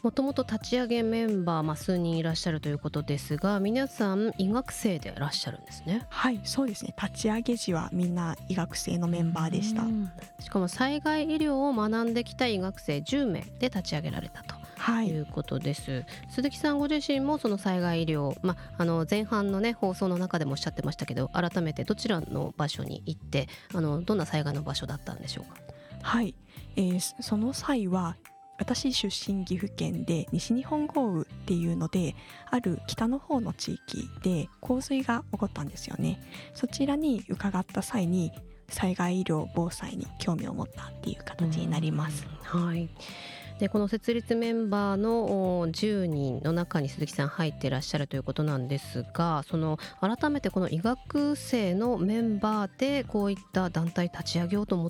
もともと立ち上げメンバー、数人いらっしゃるということですが、皆さん医学生でいらっしゃるんですね。 はい、そうですね。立ち上げ時はみんな医学生のメンバーでした。 しかも災害医療を学んできた医学生10名で立ち上げられたということです。鈴木さんご自身もその災害医療、前半のね放送の中でもおっしゃってましたけど、改めてどちらの場所に行って、どんな災害の場所だったんでしょうか？ はい、その際は私出身岐阜県で西日本豪雨っていうので、ある北の方の地域で洪水が起こったんですよね。そちらに伺った際に災害医療防災に興味を持ったっていう形になります。 はい。でこの設立メンバーの10人の中に鈴木さん入っていらっしゃるということなんですが、その改めてこの医学生のメンバーでこういった団体立ち上げようと思った、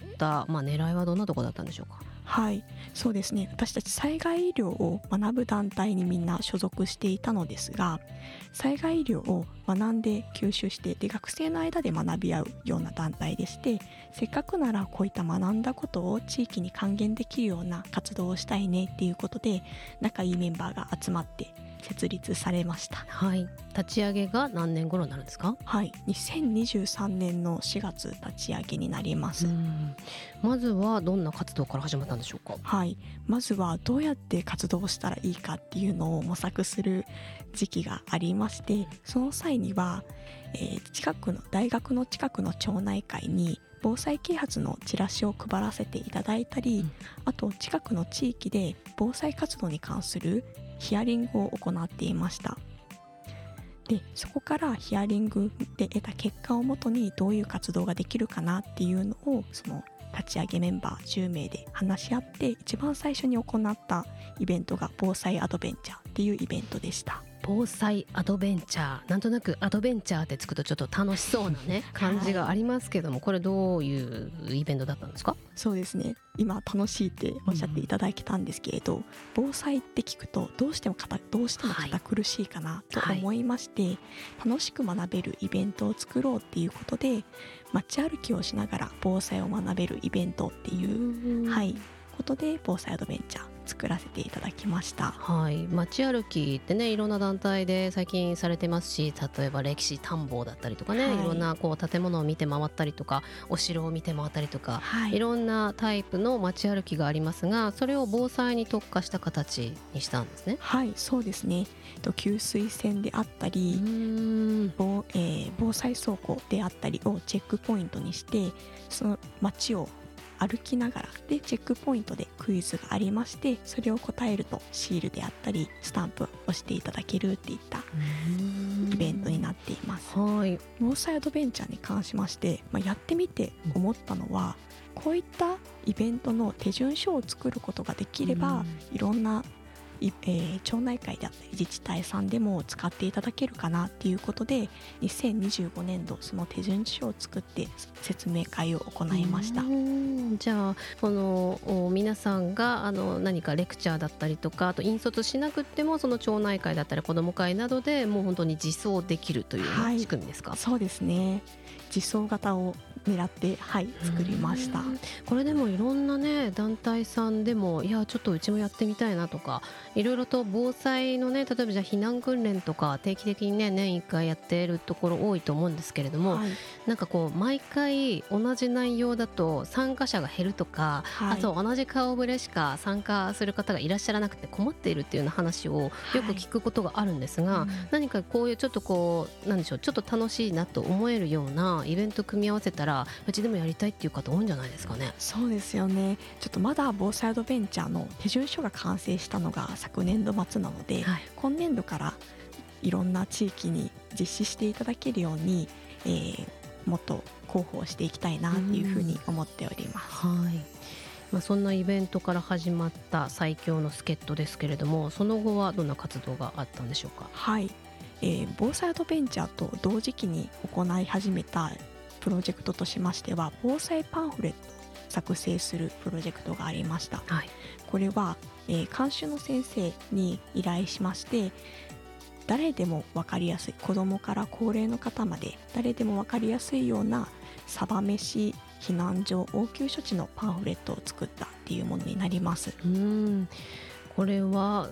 狙いはどんなところだったんでしょうか？ はい、そうですね。私たち災害医療を学ぶ団体にみんな所属していたのですが、災害医療を学んで吸収してで学生の間で学び合うような団体でして、せっかくならこういった学んだことを地域に還元できるような活動をしたいねっていうことで、仲いいメンバーが集まって設立されました。 はい。立ち上げが何年頃になるんですか？ はい、2023年の4月立ち上げになります。 まずはどんな活動から始まったんでしょうか？ はい、まずはどうやって活動したらいいかっていうのを模索する時期がありまして、その際には、大学の近くの町内会に防災啓発のチラシを配らせていただいたり、あと近くの地域で防災活動に関するヒアリングを行っていました。でそこからヒアリングで得た結果をもとにどういう活動ができるかなっていうのを、その立ち上げメンバー10名で話し合って一番最初に行ったイベントが防災アドベンチャーっていうイベントでした。 防災アドベンチャー、なんとなくアドベンチャーってつくとちょっと楽しそうなね感じがありますけども、これどういうイベントだったんですか？ そうですね、今楽しいっておっしゃっていただけたんですけれど、防災って聞くとどうしても堅苦しいかなと思いまして、楽しく学べるイベントを作ろうっていうことで、街歩きをしながら防災を学べるイベントっていうことで防災アドベンチャー作らせていただきました。 はい、街歩きってねいろんな団体で最近されてますし、例えば歴史探訪だったりとかね、いろんな建物を見て回ったりとかお城を見て回ったりとか、いろんなタイプの街歩きがありますが、それを防災に特化した形にしたんですね。 はい、そうですね。給水栓であったり防災倉庫であったりをチェックポイントにして、その街を歩きながらでチェックポイントでクイズがありまして、それを答えるとシールであったりスタンプを押していただけるっていったイベントになっています。防災アドベンチャーに関しまして、やってみて思ったのは、こういったイベントの手順書を作ることができれば、いろんな町内会であったり自治体さんでも使っていただけるかなっていうことで、2025年度その手順書を作って説明会を行いました。 じゃあこの皆さんが何かレクチャーだったりとか、あと引率しなくてもその町内会だったり子ども会などでもう本当に実装できるという仕組みですか？ そうですね、実装型を狙って作りました。 これでもいろんなね団体さんでも、いやちょっとうちもやってみたいなとか、いろいろと防災のね、例えばじゃあ避難訓練とか定期的にね年1回やっているところ多いと思うんですけれども、なんかこう毎回同じ内容だと参加者が減るとか、あと同じ顔ぶれしか参加する方がいらっしゃらなくて困っているっていうような話をよく聞くことがあるんですが、何かこういうちょっとこうなんでしょう、ちょっと楽しいなと思えるようなイベント組み合わせたらうちでもやりたいっていう方多いんじゃないですかね。 そうですよね。ちょっとまだ防災アドベンチャーの手順書が完成したのが昨年度末なので、今年度からいろんな地域に実施していただけるように、もっと広報していきたいなっていうふうに思っております。 そんなイベントから始まった最強の助っ人ですけれども、その後はどんな活動があったんでしょうか？ 防災アドベンチャーと同時期に行い始めたプロジェクトとしましては、防災パンフレットを作成するプロジェクトがありました。これは、監修の先生に依頼しまして、誰でも分かりやすい、子どもから高齢の方まで誰でも分かりやすいようなサバ飯、避難所、応急処置のパンフレットを作ったっていうものになります。 これは